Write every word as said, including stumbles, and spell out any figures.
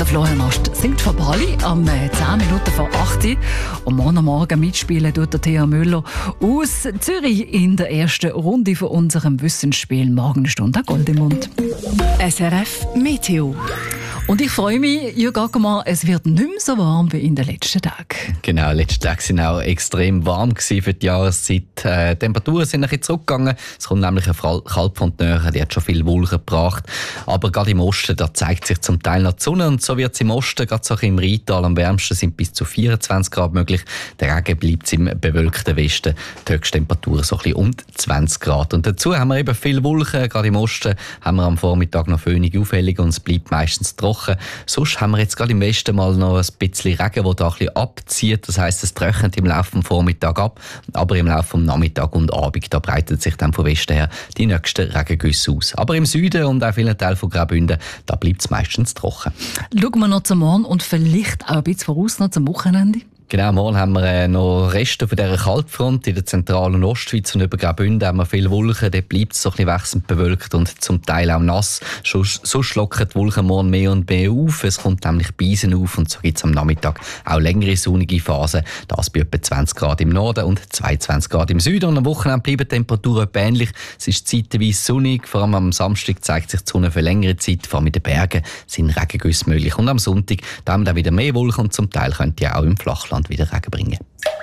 Florian Ast singt von Bali am zehn Minuten vor acht Uhr. Und morgen Morgen mitspielen tut der Thea Müller aus Zürich in der ersten Runde von unserem Wissensspiel Morgenstunde Goldemund. S R F Meteo. Und ich freue mich, Jürg Ackermann, es wird nicht mehr so warm wie in den letzten Tagen. Genau, letzte Tage waren auch extrem warm für die Jahreszeit. Äh, die Temperaturen sind ein bisschen zurückgegangen. Es kommt nämlich eine Kaltfront näher, die hat schon viel Wolken gebracht. Aber gerade im Osten, da zeigt sich zum Teil noch die Sonne. Und so wird es im Osten, gerade so im Rheintal am wärmsten, sind bis zu vierundzwanzig Grad möglich. Der Regen bleibt im bewölkten Westen. Die Höchsttemperatur so ein bisschen um zwanzig Grad. Und dazu haben wir eben viele Wolken. Gerade im Osten haben wir am Vormittag noch föhnige Aufhellung und es bleibt meistens trocken. Sonst haben wir jetzt gerade im Westen mal noch ein bisschen Regen, der da ein bisschen abzieht. Das heisst, es trocknet im Laufe des Vormittags ab. Aber im Laufe des Nachmittags und Abend, da breitet sich dann von Westen her die nächsten Regengüsse aus. Aber im Süden und auch vielen Teilen von Graubünden, da bleibt es meistens trocken. Schauen wir noch zum Morgen und vielleicht auch ein bisschen voraus noch zum Wochenende. Genau, morgen haben wir äh, noch Reste von dieser Kaltfront in der zentralen Ostschweiz und über Graubünden haben wir viele Wolken. Dort bleibt es so ein bisschen wechselnd bewölkt und zum Teil auch nass. Sonst, sonst lockern die Wolken morgen mehr und mehr auf. Es kommt nämlich Beisen auf und so gibt es am Nachmittag auch längere sonnige Phasen. Das bei etwa zwanzig Grad im Norden und zweiundzwanzig Grad im Süden. Und am Wochenende bleiben die Temperaturen etwa ähnlich. Es ist zeitweise sonnig. Vor allem am Samstag zeigt sich die Sonne für längere Zeit. Vor allem in den Bergen sind Regengüsse möglich. Und am Sonntag da haben wir dann wieder mehr Wolken und zum Teil könnt ihr auch im Flachland wieder Regen bringen.